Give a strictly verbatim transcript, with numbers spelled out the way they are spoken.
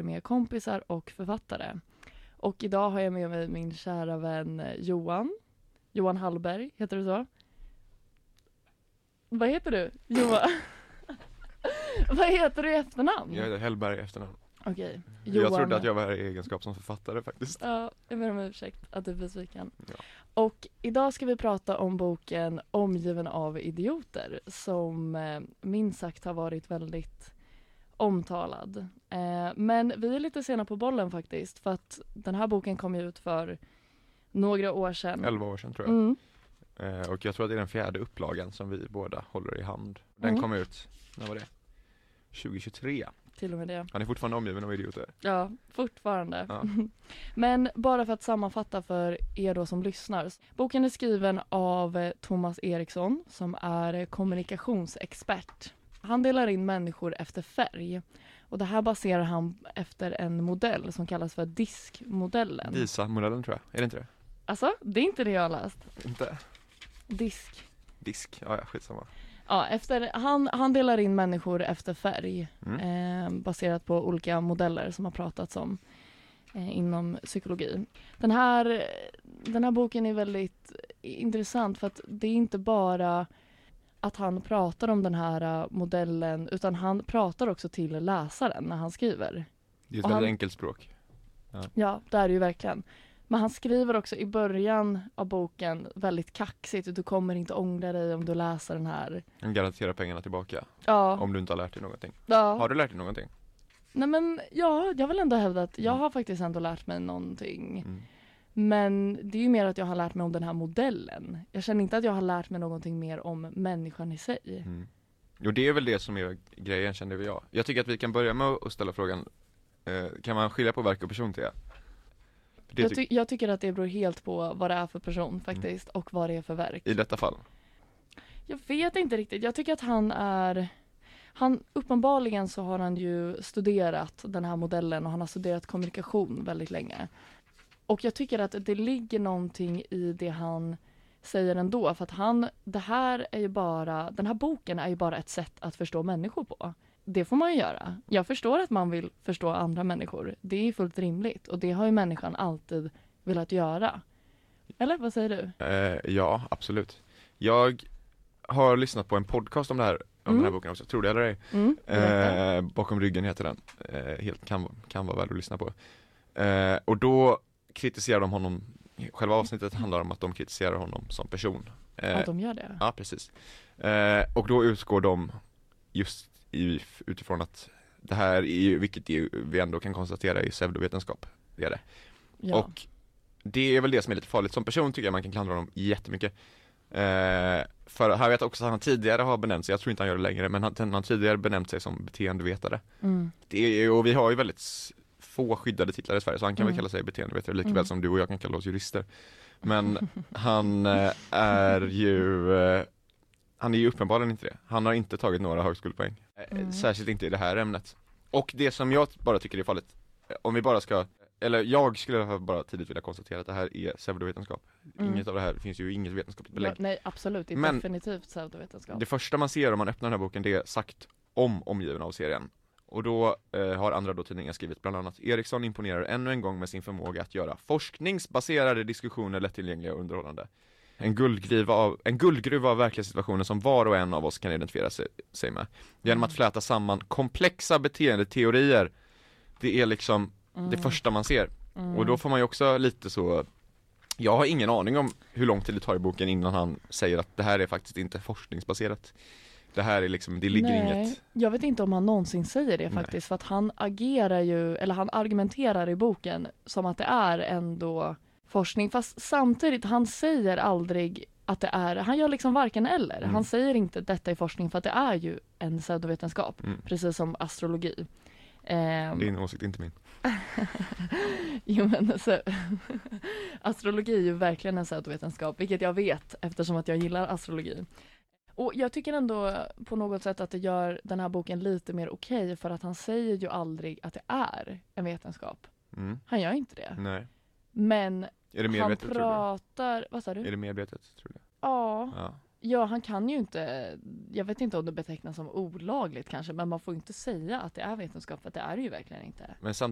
böcker med kompisar och författare. Och idag har jag med mig min kära vän Johan. Johan Hallberg, heter du så? Vad heter du? Johan. Vad heter du i efternamn? Jag heter Hellberg i efternamn. Okej. Johan... Jag trodde att jag var här i egenskap som författare faktiskt. Ja, jag ber om ursäkt att du är besviken. Ja. Och idag ska vi prata om boken Omgiven av idioter som eh, minst sagt har varit väldigt omtalad. Eh, men vi är lite sena på bollen faktiskt, för att den här boken kom ju ut för några år sedan. Elva år sedan tror jag. Mm. Eh, och jag tror att det är den fjärde upplagan som vi båda håller i hand. Den Mm. kom ut, när var det? tjugohundratjugotre. Till och med det. Han är fortfarande omgiven av idioter. Ja, fortfarande. Ja. Men bara för att sammanfatta för er då som lyssnar. Boken är skriven av eh, Thomas Eriksson som är eh, kommunikationsexpert. Han delar in människor efter färg. Och det här baserar han efter en modell som kallas för diskmodellen. Disa-modellen tror jag, är det inte det? Alltså, det är inte det jag har läst. Inte? Disk. Disk, ja, ja skitsamma. Ja, efter, han, han delar in människor efter färg. Mm. Eh, baserat på olika modeller som har pratats om eh, inom psykologi. Den här, den här boken är väldigt intressant för att det är inte bara att han pratar om den här modellen, utan han pratar också till läsaren när han skriver. Det är ett Och väldigt han, enkelt språk. Ja. ja, det är det ju verkligen. Men han skriver också i början av boken väldigt kaxigt. Du kommer inte ångra dig om du läser den här. Han garanterar pengarna tillbaka. Ja. Om du inte har lärt dig någonting. Ja. Har du lärt dig någonting? Nej men ja, jag vill ändå hävda att jag har faktiskt ändå lärt mig någonting. Mm. Men det är ju mer att jag har lärt mig om den här modellen. Jag känner inte att jag har lärt mig någonting mer om människan i sig. Mm. Jo, det är väl det som är grejen, känner vi jag. Jag tycker att vi kan börja med att ställa frågan, eh, kan man skilja på verk och person till det? det Jag, ty- ty- jag tycker att det beror helt på vad det är för person faktiskt mm. och vad det är för verk. I detta fall? Jag vet inte riktigt. Jag tycker att han är... Han, uppenbarligen så har han ju studerat den här modellen och han har studerat kommunikation väldigt länge. Och jag tycker att det ligger någonting i det han säger ändå. För att han, det här är ju bara, den här boken är ju bara ett sätt att förstå människor på. Det får man ju göra. Jag förstår att man vill förstå andra människor. Det är fullt rimligt. Och det har ju människan alltid velat göra. Eller vad säger du? Eh, ja, absolut. Jag har lyssnat på en podcast om det här, om Mm. den här boken också, tror det eller ej. Mm, eh, Bakom ryggen heter den. Eh, helt kan, kan vara värd att lyssna på. Eh, och då kritiserar de honom, själva avsnittet handlar om att de kritiserar honom som person. Eh, att de gör det? Ja, precis. Eh, och då utgår de just i, utifrån att det här är ju, vilket är, vi ändå kan konstatera, är pseudovetenskap. Det är det. Ja. Och det är väl det som är lite farligt. Som person tycker jag man kan klandra honom jättemycket. Eh, för här vet jag också att han tidigare har benämnt sig, jag tror inte han gör det längre, men han, han tidigare benämnt sig som beteendevetare. Mm. Det är, och vi har ju väldigt få skyddade titlar i Sverige, så han kan Mm. väl kalla sig beteendevetare lika väl Mm. som du och jag kan kalla oss jurister. Men han eh, är ju eh, han är ju uppenbarligen inte det. Han har inte tagit några högskolepoäng. Eh, Mm. Särskilt inte i det här ämnet. Och det som jag bara tycker är farligt, eh, om vi bara ska, eller jag skulle bara tidigt vilja konstatera att det här är pseudovetenskap. Mm. Inget av det här, det finns ju inget vetenskapligt belägg. Ja, nej, absolut. Det är Men definitivt pseudovetenskap. Det första man ser om man öppnar den här boken, det är sagt om omgiven av serien. Och då eh, har andra då tidningar skrivit bland annat: Eriksson imponerar ännu en gång med sin förmåga att göra forskningsbaserade diskussioner lättillgängliga och underhållande. En guldgruva av, en guldgruva av verkliga situationer som var och en av oss kan identifiera sig, sig med. Genom Mm. att fläta samman komplexa beteendeteorier. Det är liksom Mm. det första man ser. Mm. Och då får man ju också lite så... Jag har ingen aning om hur lång tid det tar i boken innan han säger att det här är faktiskt inte forskningsbaserat. Det här är liksom, det ligger Nej, inget... jag vet inte om han någonsin säger det Nej. faktiskt. För att han agerar ju, eller han argumenterar i boken som att det är ändå forskning. Fast samtidigt, han säger aldrig att det är, han gör liksom varken eller. Mm. Han säger inte detta är forskning för att det är ju en pseudovetenskap. Mm. Precis som astrologi. Ehm, Din åsikt, inte min. jo men alltså, astrologi är ju verkligen en pseudovetenskap, vilket jag vet eftersom att jag gillar astrologi. Och jag tycker ändå på något sätt att det gör den här boken lite mer okej, för att han säger ju aldrig att det är en vetenskap. Mm. Han gör inte det. Nej. Men Är det han medvetet, tror pratar, vad sa du? du? Är det medvetet, tror du? Ja. Ja. Ja, han kan ju inte, jag vet inte om det betecknas som olagligt kanske, men man får inte säga att det är vetenskap, för att det är det ju verkligen inte. Men